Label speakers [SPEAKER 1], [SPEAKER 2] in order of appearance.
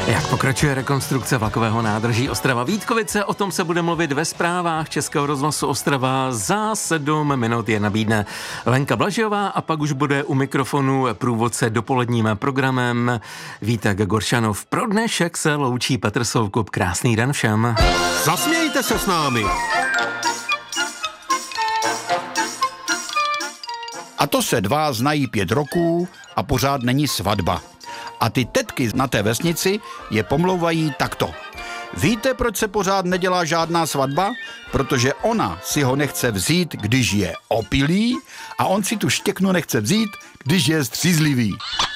[SPEAKER 1] Jak pokračuje rekonstrukce vlakového nádraží Ostrava-Vítkovice, o tom se bude mluvit ve zprávách Českého rozhlasu Ostrava. Za 7 minut je nabídne Lenka Blažová a pak už bude u mikrofonu průvodce dopoledním programem Vítek Goršanov. Pro dnešek se loučí Petr Soukup. Krásný den všem.
[SPEAKER 2] Zasmějte se s námi.
[SPEAKER 3] A to se dva znají 5 roků a pořád není svatba. A ty tetky na té vesnici je pomlouvají takto. Víte, proč se pořád nedělá žádná svatba? Protože ona si ho nechce vzít, když je opilý, a on si tu štěknu nechce vzít, když je střízlivý.